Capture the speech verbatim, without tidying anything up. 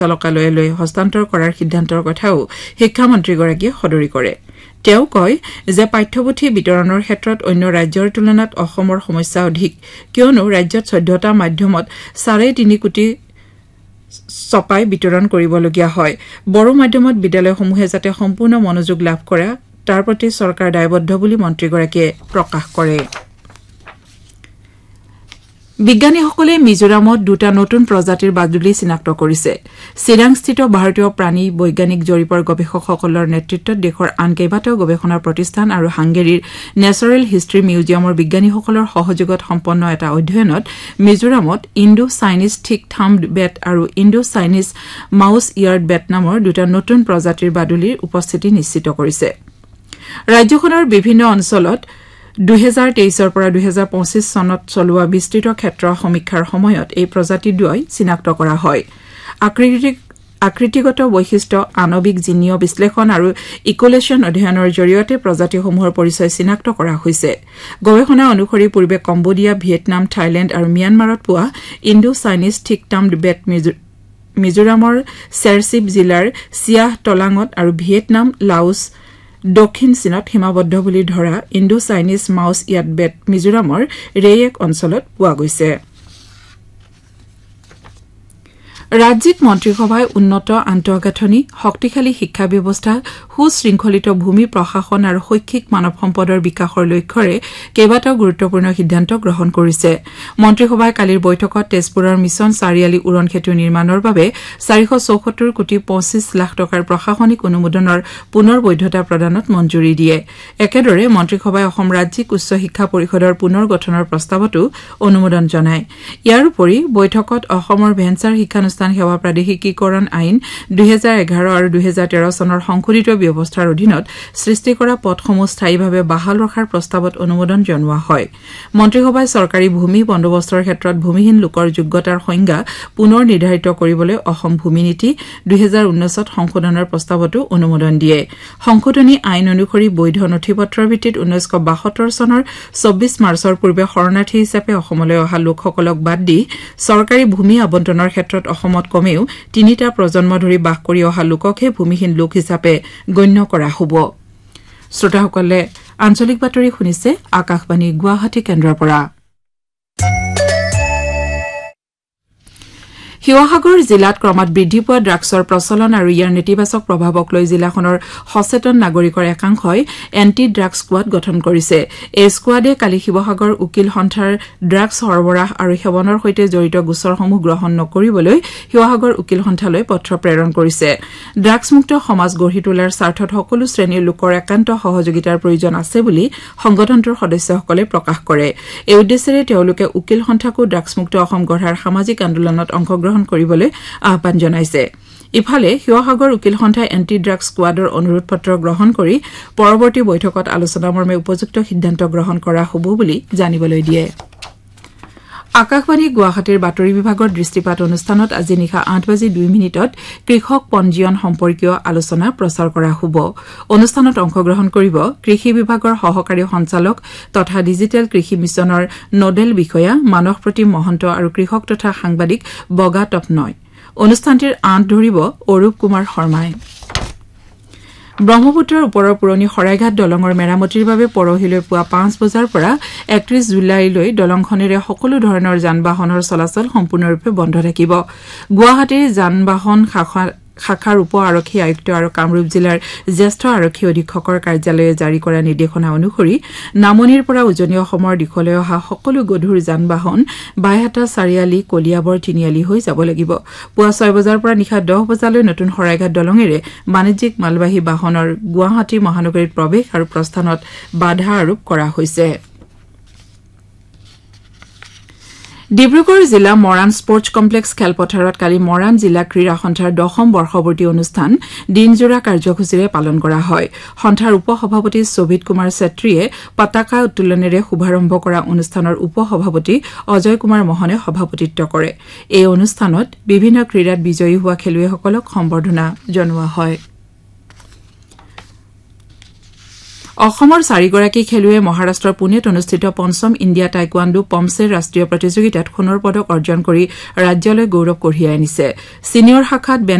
সঞ্চালকালয়লৈ হস্তান্তৰ কৰাৰ সিদ্ধান্তৰ কথাও শিক্ষামন্ত্ৰীগৰাকীয়ে সদৰি কৰে। তেওঁ কয় যে পাঠ্যপুথি বিতৰণৰ ক্ষেত্ৰত অন্য ৰাজ্যৰ তুলনাত অসমৰ সমস্যা অধিক, কিয়নো ৰাজ্যত চৈধ্যটা মাধ্যমত চাৰে তিনি কোটি ছপাই বিতৰণ কৰিবলগীয়া হয়। বড়ো মাধ্যমত বিদ্যালয়সমূহে যাতে সম্পূৰ্ণ মনোযোগ লাভ কৰে তাৰ প্ৰতি চৰকাৰ দায়বদ্ধ বুলি মন্ত্ৰীগৰাকীয়ে প্ৰকাশ কৰে। বিজ্ঞানীসকলে মিজোৰামত দুটা নতুন প্ৰজাতিৰ বাদুলি চিনাক্ত কৰিছে। চিৰাংস্থিত ভাৰতীয় প্ৰাণী বৈজ্ঞানিক জৰীপৰ গৱেষকসকলৰ নেতৃত্বত দেশৰ আন কেইবাটাও গৱেষণা প্ৰতিষ্ঠান আৰু হাংগেৰীৰ নেচাৰেল হিষ্ট্ৰী মিউজিয়ামৰ বিজ্ঞানীসকলৰ সহযোগত সম্পন্ন এটা অধ্যয়নত মিজোৰামত ইণ্ডো চাইনিজ থিক থাম্বড বেট আৰু Indo Chinese mouse yard bat নামৰ দুটা নতুন প্ৰজাতিৰ বাদুলিৰ উপস্থিতি নিশ্চিত কৰিছে। ৰাজ্যখনৰ বিভিন্ন অঞ্চলত দুহেজাৰ তেইছৰ পৰা দুহেজাৰ পঁচিছ চনত চলোৱা বিস্তৃত ক্ষেত্ৰ সমীক্ষাৰ সময়ত এই প্ৰজাতিদ্বয় চিনাক্ত কৰা হয়। আকৃতিগত বৈশিষ্ট্য, আণৱিক জিনীয় বিশ্লেষণ আৰু ইকোলেশ্যন অধ্যয়নৰ জৰিয়তে প্ৰজাতিসমূহৰ পৰিচয় চিনাক্ত কৰা হৈছে। গৱেষণা অনুসৰি পূৰ্বে কম্বোডিয়া, ভিয়েটনাম, থাইলেণ্ড আৰু ম্যানমাৰত পোৱা ইণ্ডো চাইনিজ থিক থাম্বড বেট মিজোৰামৰ চেৰচিপ জিলাৰ চিয়াহ টলাঙত আৰু ভিয়েটনাম, লাওছ, দক্ষিণ চীনত সীমাবদ্ধ বুলি ধৰা Indo Chinese mouse yard bat মিজোৰামৰ ৰেয়েক অঞ্চলত পোৱা গৈছে। ৰাজ্যিক মন্ত্ৰীসভাই উন্নত আন্তঃগাঁথনি, শক্তিশালী শিক্ষা ব্যৱস্থা, সুশৃংখলিত ভূমি প্ৰশাসন আৰু শৈক্ষিক মানৱ সম্পদৰ বিকাশৰ লক্ষ্যৰে কেইবাটাও গুৰুত্বপূৰ্ণ সিদ্ধান্ত গ্ৰহণ কৰিছে। মন্ত্ৰীসভাই কালিৰ বৈঠকত তেজপুৰৰ মিছন চাৰিআলি উৰণ সেতু নিৰ্মাণৰ বাবে চাৰিশ চৌসত্তৰ কোটি পঁচিছ লাখ টকাৰ প্ৰশাসনিক অনুমোদনৰ পুনৰ বৈধতা প্ৰদানত মঞ্জুৰি দিয়ে। একেদৰে মন্ত্ৰীসভাই অসম ৰাজ্যিক উচ্চ শিক্ষা পৰিষদৰ পুনৰ গঠনৰ প্ৰস্তাৱতো অনুমোদন জনায়। ইয়াৰ উপৰি বৈঠকত অসমৰ ভেঞ্চাৰ শিক্ষানুষ্ঠান সেৱা প্ৰাদেশিকীকৰণ আইন দুহেজাৰ এঘাৰ আৰু দুহেজাৰ তেৰ চনৰ সংশোধিত ব্যৱস্থাৰ অধীনত সৃষ্টি কৰা পদসমূহ স্থায়ীভাৱে বাহাল ৰখাৰ প্ৰস্তাৱত অনুমোদন জনোৱা হয়। মন্ত্ৰীসভাই চৰকাৰী ভূমি বন্দোবস্তৰ ক্ষেত্ৰত ভূমিহীন লোকৰ যোগ্যতাৰ সংজ্ঞা পুনৰ নিৰ্ধাৰিত কৰিবলৈ অসম ভূমি নীতি দুহেজাৰ ঊনৈছত সংশোধনৰ প্ৰস্তাৱতো অনুমোদন দিয়ে। সংশোধনী আইন অনুসৰি বৈধ নথি পত্ৰৰ ভিত্তিত ঊনৈছশ বাসত্তৰ চনৰ চৌব্বিছ মাৰ্চৰ পূৰ্বে শৰণাৰ্থী হিচাপে অসমলৈ অহা লোকসকলক বাদ দি চৰকাৰী ভূমি আবণ্টনৰ ক্ষেত্ৰত অসমত কমেও তিনিটা প্ৰজন্ম ধৰি বাস কৰি অহা লোককহে ভূমিহীন লোক হিচাপে গণ্য কৰা হ'ব। শ্ৰোতাসকলে আঞ্চলিক বাতৰি শুনিছে আকাশবাণী গুৱাহাটী কেন্দ্ৰৰ পৰা। শিৱসাগৰ জিলাত ক্ৰমাৎ বৃদ্ধি পোৱা ড্ৰাগছৰ প্ৰচলন আৰু ইয়াৰ নেতিবাচক প্ৰভাৱক লৈ জিলাখনৰ সচেতন নাগৰিকৰ একাংশই এণ্টি ড্ৰাগছ স্কোৱাড গঠন কৰিছে। এই স্কোৱাডে কালি শিৱসাগৰ উকিল সন্থাৰ ড্ৰাগছ সৰবৰাহ আৰু সেৱনৰ সৈতে জড়িত গোচৰসমূহ গ্ৰহণ নকৰিবলৈ শিৱসাগৰ উকিল সন্থালৈ পত্ৰ প্ৰেৰণ কৰিছে। ড্ৰাগছমুক্ত সমাজ গঢ়ি তোলাৰ স্বাৰ্থত সকলো শ্ৰেণীৰ লোকৰ একান্ত সহযোগিতাৰ প্ৰয়োজন আছে বুলি সংগঠনটোৰ সদস্যসকলে প্ৰকাশ কৰে। এই উদ্দেশ্যেৰে তেওঁলোকে উকিল সন্থাকো ড্ৰাগছমুক্ত অসম গঢ়াৰ সামাজিক আন্দোলনত অংশগ্ৰহণ কৰিবলৈ আহ্বান জনাইছে। ইফালে শিৱসাগৰ উকিল সন্থাই এণ্টি ড্ৰাগছ স্কোৱাডৰ অনুৰোধ পত্ৰ গ্ৰহণ কৰি পৰৱৰ্তী বৈঠকত আলোচনামৰ্মে উপযুক্ত সিদ্ধান্ত গ্ৰহণ কৰা হ'ব বুলি জানিবলৈ দিয়ে। আকাশবাণী গুৱাহাটীৰ বাতৰি বিভাগৰ দৃষ্টিপাত অনুষ্ঠানত আজি নিশা আঠ বাজি দুই মিনিটত কৃষক পঞ্জীয়ন সম্পৰ্কীয় আলোচনা প্ৰচাৰ কৰা হ'ব। অনুষ্ঠানত অংশগ্ৰহণ কৰিব কৃষি বিভাগৰ সহকাৰী সঞ্চালক তথা ডিজিটেল কৃষি মিছনৰ নডেল বিষয়া মানস প্ৰতিম মহন্ত আৰু কৃষক তথা সাংবাদিক বগা তপনয়। অনুষ্ঠানটিৰ আঁত ধৰিব অৰূপ কুমাৰ শৰ্মাই। ব্ৰহ্মপুত্ৰৰ ওপৰৰ পুৰণি শৰাইঘাট দলঙৰ মেৰামতিৰ বাবে পৰহিলৈ পুৱা পাঁচ বজাৰ পৰা একত্ৰিশ জুলাইলৈ দলংখনেৰে সকলো ধৰণৰ যান বাহনৰ চলাচল সম্পূৰ্ণৰূপে বন্ধ থাকিব। গুৱাহাটীৰ যান বাহন শাখাৰ উপ আৰক্ষী আয়ুক্ত আৰু কামৰূপ জিলাৰ জ্যেষ্ঠ আৰক্ষী অধীক্ষকৰ কাৰ্যালয়ে জাৰি কৰা নিৰ্দেশনা অনুসৰি নামনিৰ পৰা উজনি অসমৰ দিশলৈ অহা সকলো গধুৰ যান বাহন বাইহাটা চাৰিআলি, কলিয়াবৰ, তিনিআলি হৈ যাব লাগিব। পুৱা ছয় বজাৰ পৰা নিশা দহ বজালৈ নতুন শৰাইঘাট দলঙেৰে বাণিজ্যিক মালবাহী বাহনৰ গুৱাহাটী মহানগৰীত প্ৰৱেশ আৰু প্ৰস্থানত বাধা আৰোপ কৰা হৈছে। ডিব্ৰুগড় জিলা মৰাণ স্পৰ্টছ কমপ্লেক্স খেলপথাৰত কালি মৰাণ জিলা ক্ৰীড়া সন্থাৰ দশম বৰ্ষপূৰ্তি অনুষ্ঠান দিনজোৰা কাৰ্যসূচীৰে পালন কৰা হয়। সন্থাৰ উপ সভাপতি শোভিত কুমাৰ ছেত্ৰীয়ে পতাকা উত্তোলনেৰে শুভাৰম্ভ কৰা অনুষ্ঠানৰ উপ সভাপতি অজয় কুমাৰ মোহনে সভাপতিত্ব কৰে। এই অনুষ্ঠানত বিভিন্ন ক্ৰীড়াত বিজয়ী হোৱা খেলুৱৈসকলক সম্বৰ্ধনা জনোৱা হয়। অসমৰ চাৰিগৰাকী খেলুৱৈয়ে মহাৰাষ্ট্ৰৰ পুনেত অনুষ্ঠিত পঞ্চম ইণ্ডিয়া টাইকোৱাণ্ডো পমছেৰ ৰাষ্ট্ৰীয় প্ৰতিযোগিতাত সোণৰ পদক অৰ্জন কৰি ৰাজ্যলৈ গৌৰৱ কঢ়িয়াই আনিছে। ছিনিয়ৰ শাখাত